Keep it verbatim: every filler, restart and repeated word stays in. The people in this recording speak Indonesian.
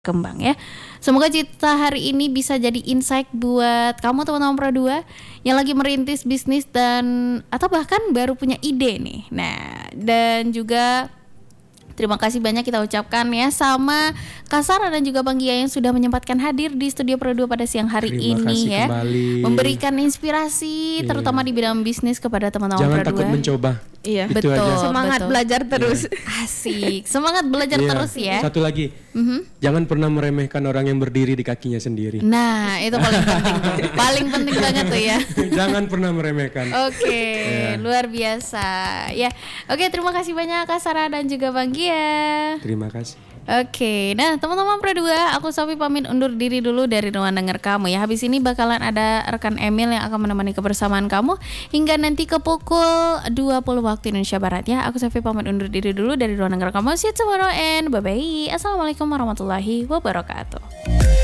kembang ya. Semoga cerita hari ini bisa jadi insight buat kamu teman-teman Pro dua yang lagi merintis bisnis dan atau bahkan baru punya ide nih. Nah, dan juga terima kasih banyak kita ucapkan ya sama Kak Sarah dan juga Bang Gia yang sudah menyempatkan hadir di studio Pro dua pada siang hari terima ini ya. Kembali. Memberikan inspirasi iya. terutama di bidang bisnis kepada teman-teman Jangan Pro dua. takut mencoba. Iya, itu betul. aja. Semangat betul. belajar terus. Yeah. Asik, semangat belajar Iya. terus ya. Satu lagi, Mm-hmm. jangan pernah meremehkan orang yang berdiri di kakinya sendiri. Nah, itu paling penting tuh. Paling penting banget tuh ya. Jangan pernah meremehkan. Oke, Yeah. luar biasa. Ya, oke terima kasih banyak Kak Sarah dan juga Bang Gia. Terima kasih. Oke, nah teman-teman Pro dua, aku Sofi pamit undur diri dulu dari ruang denger kamu ya. Habis ini bakalan ada rekan Emil yang akan menemani kebersamaan kamu hingga nanti ke pukul dua puluh waktu Indonesia Barat ya. Aku Sofi pamit undur diri dulu dari ruang denger kamu. See you tomorrow and bye-bye. Assalamualaikum warahmatullahi wabarakatuh.